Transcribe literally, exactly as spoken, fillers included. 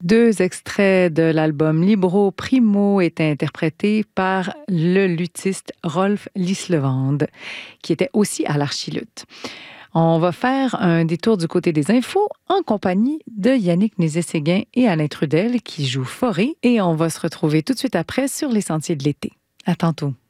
Deux extraits de l'album Libro Primo étaient interprétés par le luthiste Rolf Lislevand, qui était aussi à l'archiluth. On va faire un détour du côté des infos en compagnie de Yannick Nézet-Séguin et Alain Trudel qui jouent Forêt, et on va se retrouver tout de suite après sur les sentiers de l'été. À tantôt.